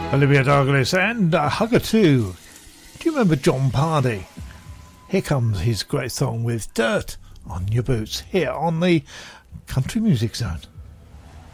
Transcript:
Olivia Douglas and Hugger too. Do you remember John Pardy? Here comes his great song with Dirt on Your Boots here on the Country Music Zone.